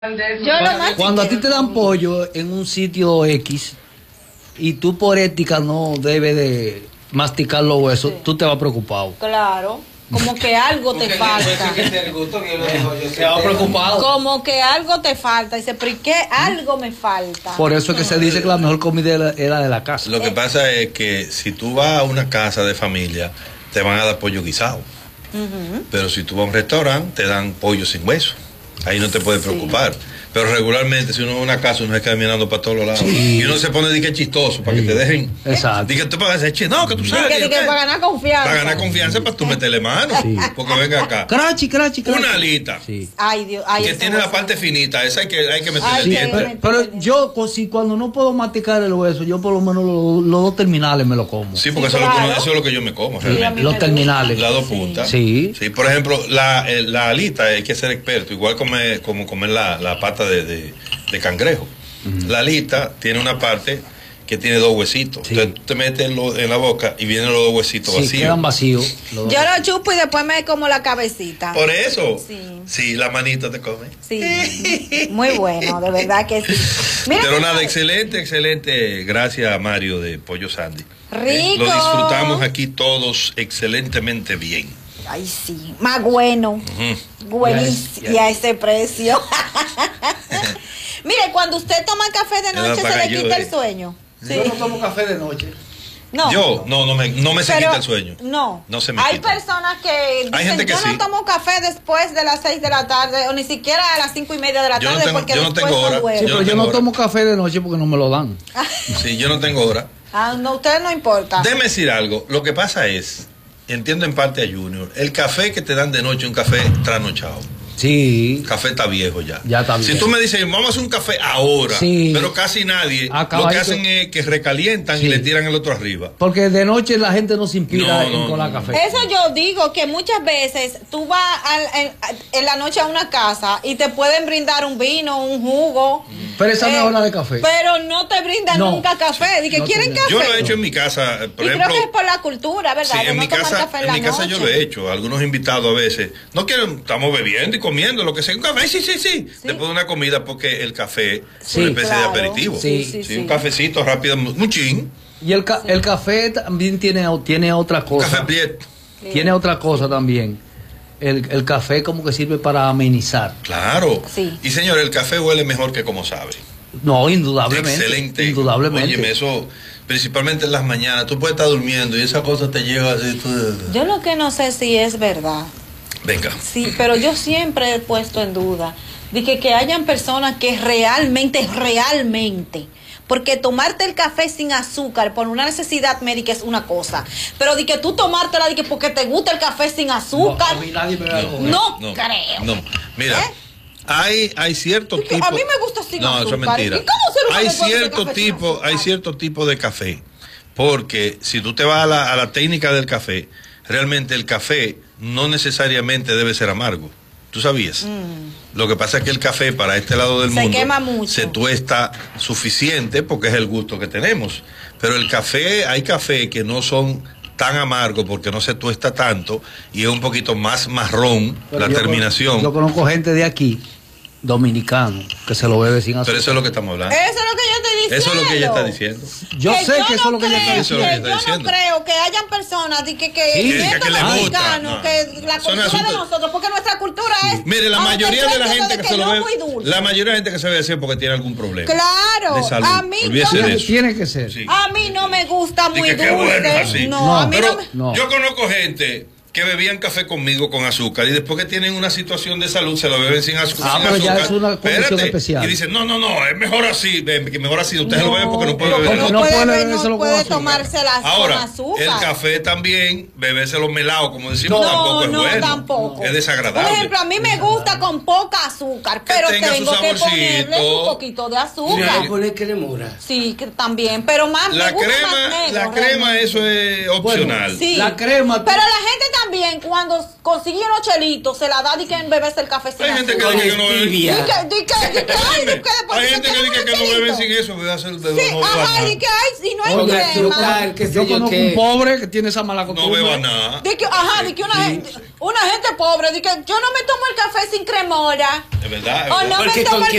Cuando a ti te dan pollo en un sitio X y tú por ética no debes de masticar los huesos, tú te vas preocupado. Claro, como que algo te falta. Se va preocupado. Como que algo te falta. Dice, ¿pero qué? Algo me falta. Por eso es que se dice que la mejor comida es la de la casa. Lo que pasa es que si tú vas a una casa de familia, te van a dar pollo guisado. Pero si tú vas a un restaurante, te dan pollo sin hueso. Ahí no te puedes preocupar. Pero regularmente, si uno va a una casa, uno se queda mirando para todos los lados. Y uno se pone de que chistoso, para que te dejen. Exacto. Dice que tú pagas ese chiste. No, que tú sabes. Que para ganar confianza. Para ganar confianza, para tú meterle mano. Porque venga acá. Crachi. Una alita. Ay, Dios. Ay, que tiene la parte finita. Esa hay que meterle el diente. Pero yo, cuando no puedo masticar el hueso, yo por lo menos los dos terminales me lo como. Sí, porque eso es lo que yo me como. Realmente. Los terminales. Las dos puntas. Sí. Sí, por ejemplo, la alita hay que ser experto. Igual como comer la pata de cangrejo. La alita tiene una parte que tiene dos huesitos. Entonces tú te metes en la boca y vienen los dos huesitos vacíos. Quedan vacíos. Yo lo chupo y después me como la cabecita. Por eso. Sí, la manita te come. Sí. Muy bueno, de verdad que sí. Mira, pero nada, excelente. Gracias a Mario de Pollo Sandy. Rico. Lo disfrutamos aquí todos excelentemente bien. Ay, sí. Más bueno. Buenísimo. Y a ese precio. Mire, cuando usted toma café de noche, ¿se le quita el sueño? Sí. Yo no tomo café de noche. No. Yo, no me se quita el sueño. No. No se me Hay quita. personas que dicen, Hay gente que yo no tomo café después de las 6 de la tarde, o ni siquiera a las 5:30 de la tarde, porque yo no después tengo hora. no duermo. Sí, pero yo no tomo café de noche porque no me lo dan. Sí, yo no tengo hora. No, usted no importa. Déjeme decir algo. Lo que pasa es, entiendo en parte a Junior, el café que te dan de noche es un café trasnochado. Sí. El café está viejo ya. Ya está viejo. Si tú me dices, vamos a hacer un café ahora, pero casi nadie, lo que hacen es que recalientan y le tiran el otro arriba. Porque de noche la gente no se inspira en colar café. Eso yo digo que muchas veces tú vas en la noche a una casa y te pueden brindar un vino, un jugo. Pero esa no es hora de café. Pero no te brindan nunca café. Dije, ¿quieren café? Yo lo he hecho en mi casa, por ejemplo. Creo que es por la cultura, ¿verdad? Sí, en mi casa yo lo he hecho. Algunos invitados a veces no quieren, estamos bebiendo y comiendo, lo que sea, un café, sí. Después de una comida, porque el café es una especie de aperitivo. Sí, un cafecito rápido, un chin. Y el café también tiene otra cosa. Café Priet. Tiene otra cosa también. El café como que sirve para amenizar. Claro. Sí. Y señor, el café huele mejor que como sabe. No, indudablemente. Excelente. Indudablemente. Óyeme, eso, principalmente en las mañanas, tú puedes estar durmiendo y esa cosa te lleva así. Yo lo que no sé si es verdad. Venga. Sí, pero yo siempre he puesto en duda de que hayan personas que realmente, porque tomarte el café sin azúcar por una necesidad médica es una cosa, pero de que tú tomártela de que porque te gusta el café sin azúcar, no creo. No, mira. Hay cierto tipo. A mí me gusta sin azúcar. No, eso es mentira. ¿Y cómo se hay cierto tipo de café, porque si tú te vas a la técnica del café, realmente el café no necesariamente debe ser amargo. ¿Tú sabías? Lo que pasa es que el café para este lado del mundo quema mucho. Se tuesta suficiente porque es el gusto que tenemos. Pero el café, hay café que no son tan amargos porque no se tuesta tanto y es un poquito más marrón la terminación. Yo conozco gente de aquí, dominicano, que se lo bebe sin azúcar. Pero eso es lo que estamos hablando. Eso es lo que yo estoy diciendo. Eso es lo que ella está diciendo. Yo sé que eso es lo que ella está diciendo. Yo no creo que hayan personas que la cultura de nosotros, porque nuestra cultura es. Mire, la mayoría de la gente que se lo bebe, la mayoría de la gente que se bebe así porque tiene algún problema. Claro, de salud. a mí tiene que ser. Sí. A mí no me gusta muy dulce. Bueno, a mí no. Yo conozco gente que bebían café conmigo con azúcar y después que tienen una situación de salud se lo beben sin azúcar. Pero ya es una condición especial. Y dicen, no, es mejor así, mejor así. Ustedes lo beben porque no pueden beber. No puede tomárselas con azúcar. El café también, bebérselo melado, como decimos, tampoco es bueno. Tampoco. Es desagradable. Por ejemplo, a mí me gusta con poca azúcar, pero tengo que ponerle un poquito de azúcar. Poner cremura. Sí, que también, pero más la crema, eso es opcional. Sí. La crema. Pero la gente también cuando consigue unos chelitos se la da de que en beberse el café sin Hay gente que azúcar. dice que no beben. Hay gente que dice que no beben sin eso, que hace el Sí, ajá, y que hay, y no hay crema. Yo conozco un pobre que tiene esa mala no costumbre. beba nada. De que, ajá, de que una gente pobre, de que yo no me tomo el café sin cremora. Es verdad. O no me Porque tomo con el